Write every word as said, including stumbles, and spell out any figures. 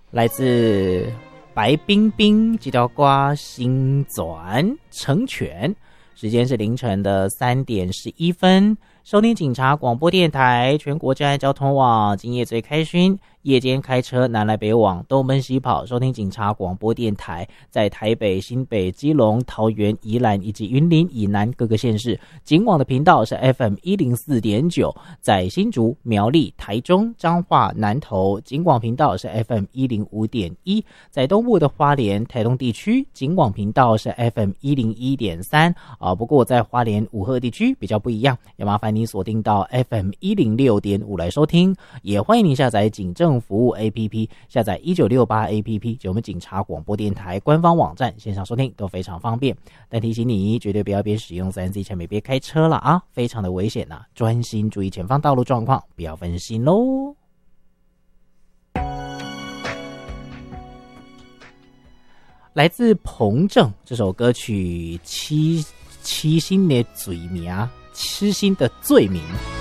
来自白冰冰这条歌星转成全，时间是凌晨的三点十一分。收听警察广播电台全国治安交通网，今夜最开心，夜间开车南来北往东奔西跑，收听警察广播电台，在台北、新北、基隆、桃园、宜兰以及云林以南各个县市，警网的频道是 F M 一零四点九，在新竹、苗栗、台中、彰化、南投，警广频道是 F M 一零五点一，在东部的花莲、台东地区，警广频道是 F M 一零一点三啊。不过在花莲五鹤地区比较不一样，要麻烦你锁定到 F M 一零六点五来收听，也欢迎您下载警政服务 A P P， 下载一九六八 A P P， 就我们警察广播电台官方网站线上收听都非常方便。但提醒你，绝对不要边使用 三 C 产品边开车了啊，非常的危险啊，专心注意前方道路状况，不要分心咯。来自彭正这首歌曲七七星的罪名，痴心的罪名。